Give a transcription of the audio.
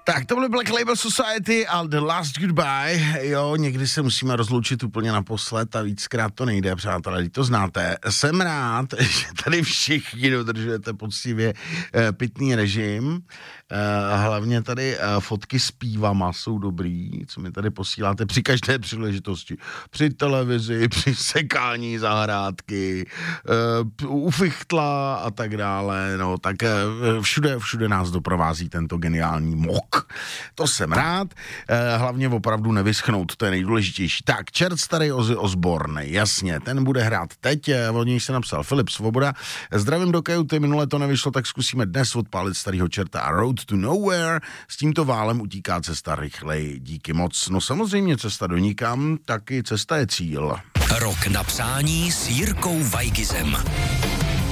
Tak to byl Black Label Society a The Last Goodbye. Jo, někdy se musíme rozloučit úplně naposled a víckrát to nejde, přátelé, to znáte. Jsem rád, že tady všichni dodržujete poctivě pitný režim. Hlavně tady fotky s pívama jsou dobrý, co mi tady posíláte při každé příležitosti. Při televizi, při sekání zahrádky, u fichtla a tak dále. No, tak všude nás doprovází tento geniální mok. To jsem rád, hlavně opravdu nevyschnout, to je nejdůležitější. Tak, čert starý Ozzy Osbourne, jasně, ten bude hrát teď, od něj se napsal Filip Svoboda. Zdravím do kajuty, minule to nevyšlo, tak zkusíme dnes odpálit starýho čerta a Road to Nowhere. S tímto válem utíká cesta rychleji, díky moc. No samozřejmě cesta do nikam, taky cesta je cíl. Rok na přání s Jirkou Weigizem.